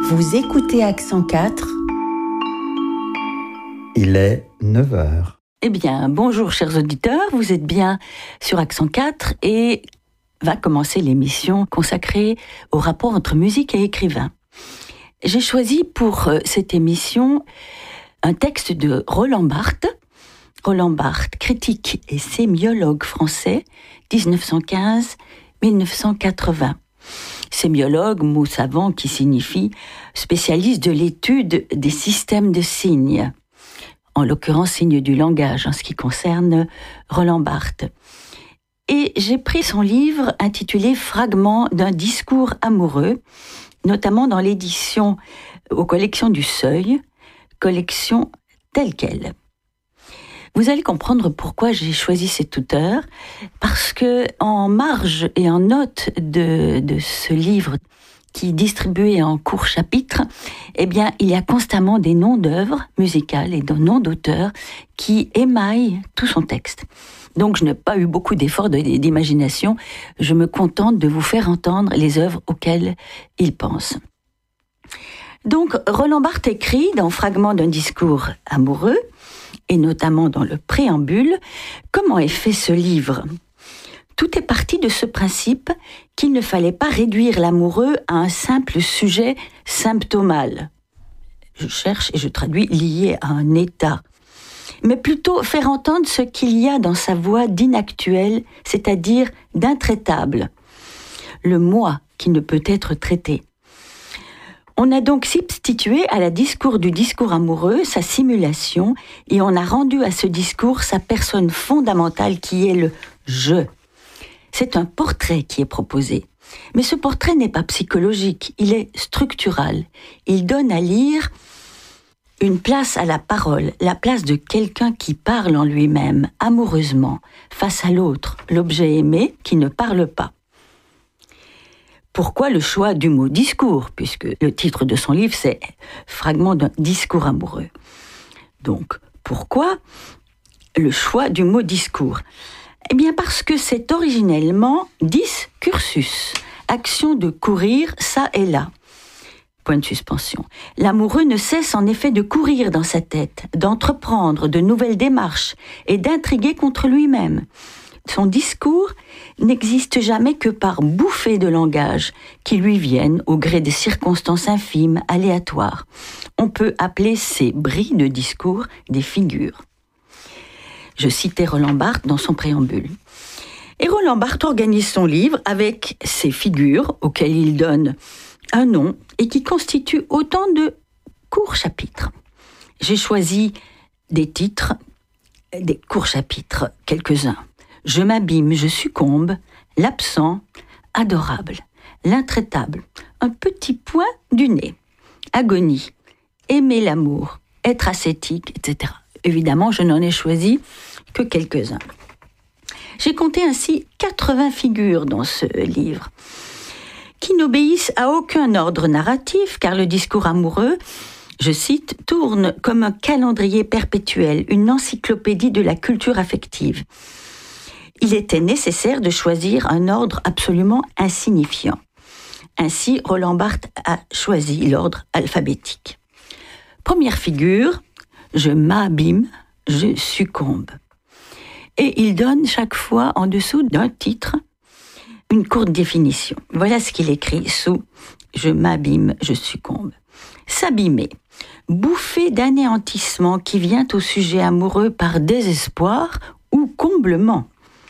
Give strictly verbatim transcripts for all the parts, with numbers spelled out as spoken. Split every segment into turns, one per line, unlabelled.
Vous écoutez Accent quatre.
Il est neuf heures.
Eh bien, bonjour chers auditeurs, vous êtes bien sur Accent quatre et va commencer l'émission consacrée au rapport entre musique et écrivain. J'ai choisi pour cette émission un texte de Roland Barthes. Roland Barthes, critique et sémiologue français, dix-neuf cent quinze à dix-neuf cent quatre-vingts. Sémiologue, mot savant qui signifie spécialiste de l'étude des systèmes de signes, en l'occurrence signes du langage, en ce qui concerne Roland Barthes. Et j'ai pris son livre intitulé « Fragments d'un discours amoureux », notamment dans l'édition aux collections du Seuil, collection telle quelle. Vous allez comprendre pourquoi j'ai choisi cet auteur, parce que en marge et en note de, de ce livre qui est distribué en courts chapitres, eh bien, il y a constamment des noms d'œuvres musicales et des noms d'auteurs qui émaillent tout son texte. Donc, je n'ai pas eu beaucoup d'efforts de, d'imagination. Je me contente de vous faire entendre les œuvres auxquelles il pense. Donc, Roland Barthes écrit dans Fragments d'un discours amoureux, et notamment dans le préambule, comment est fait ce livre. Tout est parti de ce principe qu'il ne fallait pas réduire l'amoureux à un simple sujet symptomal. Je cherche et je traduis lié à un état. Mais plutôt faire entendre ce qu'il y a dans sa voix d'inactuel, c'est-à-dire d'intraitable. Le moi qui ne peut être traité. On a donc substitué à la discours du discours amoureux sa simulation et on a rendu à ce discours sa personne fondamentale qui est le « je ». C'est un portrait qui est proposé. Mais ce portrait n'est pas psychologique, il est structural. Il donne à lire une place à la parole, la place de quelqu'un qui parle en lui-même, amoureusement, face à l'autre, l'objet aimé qui ne parle pas. Pourquoi le choix du mot « discours » puisque le titre de son livre, c'est « Fragments d'un discours amoureux ». Donc, pourquoi le choix du mot « discours » Eh bien, parce que c'est originellement « discursus », action de courir ça et là. Point de suspension. L'amoureux ne cesse en effet de courir dans sa tête, d'entreprendre de nouvelles démarches et d'intriguer contre lui-même. Son discours n'existe jamais que par bouffées de langage qui lui viennent au gré des circonstances infimes, aléatoires. On peut appeler ces bris de discours des figures. Je citais Roland Barthes dans son préambule. Et Roland Barthes organise son livre avec ces figures auxquelles il donne un nom et qui constituent autant de courts chapitres. J'ai choisi des titres, des courts chapitres, quelques-uns. Je m'abîme, je succombe, l'absent, adorable, l'intraitable, un petit point du nez, agonie, aimer l'amour, être ascétique, et cetera. Évidemment, je n'en ai choisi que quelques-uns. J'ai compté ainsi quatre-vingts figures dans ce livre, qui n'obéissent à aucun ordre narratif, car le discours amoureux, je cite, tourne comme un calendrier perpétuel, une encyclopédie de la culture affective. Il était nécessaire de choisir un ordre absolument insignifiant. Ainsi, Roland Barthes a choisi l'ordre alphabétique. Première figure, je m'abîme, je succombe. Et il donne chaque fois en dessous d'un titre une courte définition. Voilà ce qu'il écrit sous « Je m'abîme, je succombe ». S'abîmer, bouffée d'anéantissement qui vient au sujet amoureux par désespoir ou comblement.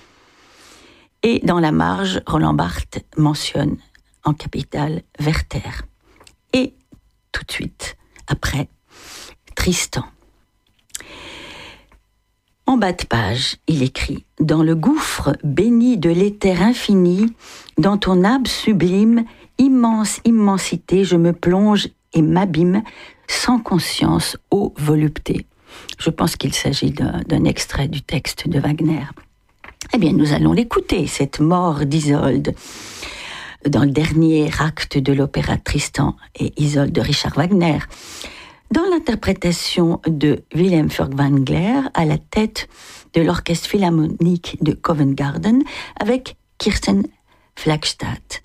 Et dans la marge, Roland Barthes mentionne en capitale Werther. Et tout de suite, après, Tristan. En bas de page, il écrit « Dans le gouffre béni de l'éther infini, dans ton âme sublime, immense immensité, je me plonge et m'abîme sans conscience, ô volupté. » Je pense qu'il s'agit d'un, d'un extrait du texte de Wagner. Eh bien, nous allons l'écouter, cette mort d'Isolde, dans le dernier acte de l'opéra Tristan et Isolde de Richard Wagner, dans l'interprétation de Wilhelm Furtwängler à la tête de l'orchestre philharmonique de Covent Garden avec Kirsten Flagstad.